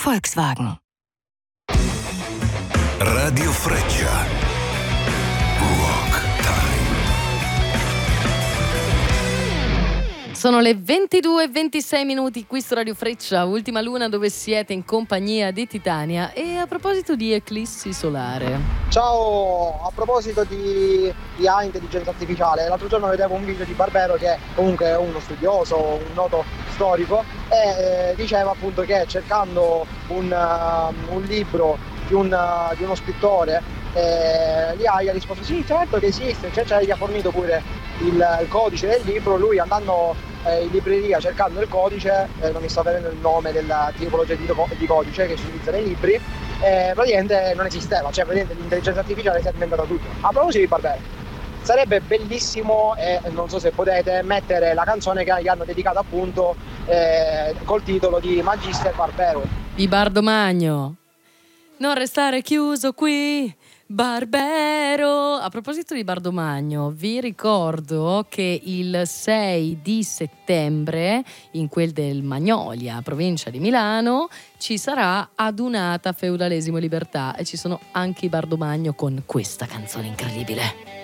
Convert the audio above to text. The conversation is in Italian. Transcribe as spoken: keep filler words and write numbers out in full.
Volkswagen. Radio Freccia. Rock Time. Sono le ventidue e ventisei minuti qui su Radio Freccia, ultima luna dove siete in compagnia di Titania. E a proposito di eclissi solare, ciao, a proposito di, di A I, intelligenza artificiale, l'altro giorno vedevo un video di Barbero, che comunque è uno studioso, un noto storico, e eh, diceva appunto che cercando un, uh, un libro di, un, uh, di uno scrittore, eh, l'A I ha risposto sì, certo che esiste, cioè, cioè gli ha fornito pure il, il codice del libro. Lui andando eh, in libreria cercando il codice, eh, non mi sta venendo il nome della tipologia di, di codice che si utilizza nei libri, eh, praticamente non esisteva, cioè praticamente l'intelligenza artificiale si è inventata tutto. A proposito di Barbero, sarebbe bellissimo, e eh, non so se potete, mettere la canzone che gli hanno dedicato appunto eh, col titolo di Magister Barbero di Bardomagno. Non restare chiuso qui, Barbero. A proposito di Bardomagno, vi ricordo che il sei di settembre, in quel del Magnolia, provincia di Milano, ci sarà Adunata Feudalesimo e Libertà, e ci sono anche i Bardomagno con questa canzone incredibile.